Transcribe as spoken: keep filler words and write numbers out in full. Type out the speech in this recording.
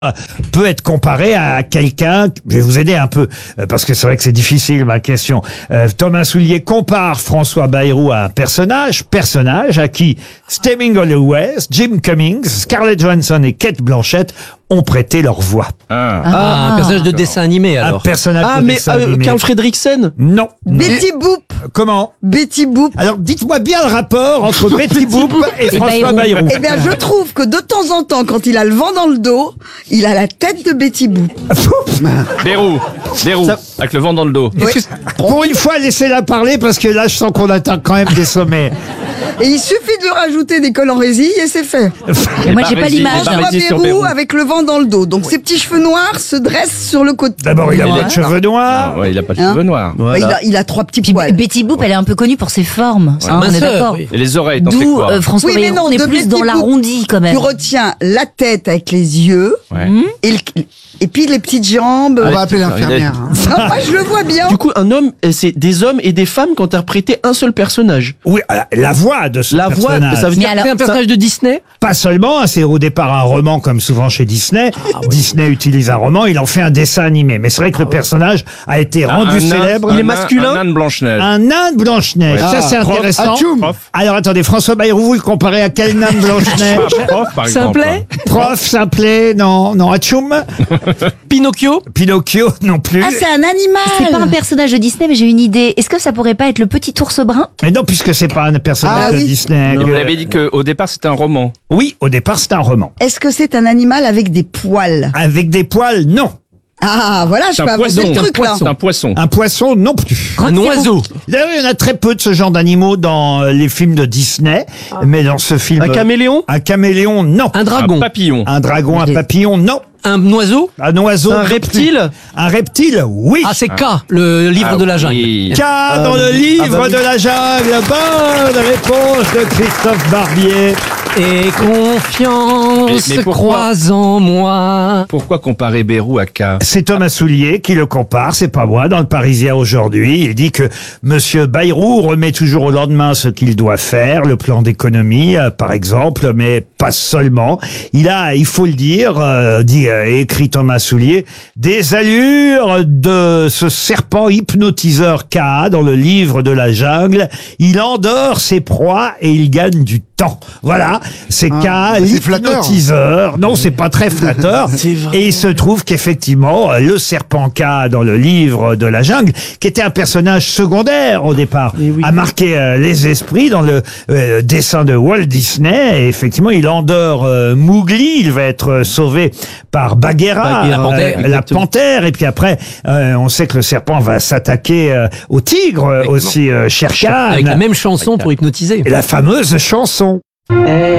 peut être comparé à quelqu'un, je vais vous aider un peu, parce que c'est vrai que c'est difficile ma question. Euh, Thomas Soulier compare François Bayrou à un personnage, personnage à qui Stemming Holloway, Jim Cummings, Scarlett Johansson et Cate Blanchett ont prêté leur voix. Ah, ah un personnage de dessin animé alors. Un personnage ah, de mais dessin euh, animé. Carl Fredricksen? Non. Betty Boop. Comment? Betty Boop. Alors dites-moi bien le rapport entre Betty Boop et, et François Bayrou. Eh bien, je trouve que de temps en temps, quand il a le vent dans le dos, il a la tête de Betty Boop. Bérou, Bérou, Ça- avec le vent dans le dos. Oui. Pour une fois, laissez-la parler parce que là, je sens qu'on atteint quand même des sommets. Et il suffit de lui rajouter des cols en résille et c'est fait. Et moi, j'ai pas Barésie, l'image. Barésie François sur Bayrou Bérou. avec le vent dans le dos. Donc ses petits cheveux noirs se dressent sur le côté. D'abord, il a Ouais. pas de cheveux noirs. Ah, ouais, il a pas de Hein cheveux noirs. Bah, il, a, il a trois petits Puis poils. Betty Boop, elle est un peu connue pour ses formes. Hein, on est Minceur, d'accord. oui. Et les oreilles, t'en sais D'où quoi euh, François Oui, mais Bayrou, non, on est de plus Betty dans Boop. l'arrondi quand même. Tu retiens la tête avec les yeux Ouais. et, le- et puis les petites jambes. On va appeler l'infirmière. hein. Non, moi je le vois bien. Du coup, un homme, euh, c'est des hommes et des femmes qui ont interprété un seul personnage. Oui, la- la voix de ce La voix, personnage. ça veut Mais dire alors, c'est un personnage de Disney? Pas seulement, hein, c'est au départ un roman comme souvent chez Disney. Disney utilise un roman, il en fait un dessin animé. Mais c'est vrai que le personnage a été rendu Un nain- célèbre. un Il est nain- masculin. Un nain de Blanche-Neige. Un nain de Blanche-Neige. Ouais. Ça, Ah, c'est prof. intéressant. Atchoum. Prof. Alors attendez, François Bayrou, vous le comparez à quel nain de Blanche-Neige? Prof, par exemple. Simplet? Prof, simplet, non, non, Atchoum. Pinocchio? Pinocchio, non plus. Ah, c'est un animal. C'est pas un personnage de Disney, mais j'ai une idée. Est-ce que ça pourrait pas être le petit ours brun? Mais non, puisque c'est pas un personnage Ah de oui. Disney. Vous l'avez dit qu'au départ, c'était un roman. Oui, au départ, c'est un roman. Est-ce que c'est un animal avec des poils? Avec des poils, non. Ah, voilà, je C'est peux un avoir ce poisson. truc là. C'est un poisson. Un poisson, non plus. Un oiseau? D'ailleurs, il y en a très peu de ce genre d'animaux dans euh, les films de Disney. Mais dans ce film... Un caméléon? Un caméléon, non. Un Un dragon? papillon. Un dragon, un Les- papillon, non. Un oiseau? Un oiseau, Un non reptile? plus. Un reptile, oui. Ah, c'est K, le livre Ah de la jungle. oui. K dans le livre ah bah oui. de la jungle. Bonne réponse de Christophe Barbier. Et confiance Mais- mais pourquoi croise en moi. Pourquoi comparer Bérou à K? C'est Thomas Soulier qui le compare, c'est pas moi, dans le Parisien aujourd'hui. Il dit que Monsieur Bayrou remet toujours au lendemain ce qu'il doit faire, le plan d'économie, euh, par exemple, mais pas seulement. Il a, il faut le dire, euh, dit, euh, écrit Thomas Soulier, des allures de ce serpent hypnotiseur K dans le livre de la jungle. Il endort ses proies et il gagne du temps. Voilà, c'est Ah, K, c'est flatteur. l'hypnotiseur. Non, c'est pas très flatteur. C'est vrai. Et il se trouve qu'effectivement, le serpent K dans le livre de la jungle, qui était un personnage secondaire au départ, Eh oui. a marqué euh, les esprits dans le euh, dessin de Walt Disney. Et effectivement, il endort euh, Mowgli, il va être euh, sauvé par Bagheera, Bagheera, panthère, euh, la exactement. panthère. Et puis après, euh, on sait que le serpent va s'attaquer euh, au tigre euh, aussi, euh, Shere Khan. Avec la même chanson pour hypnotiser. Et la fameuse chanson. Eh,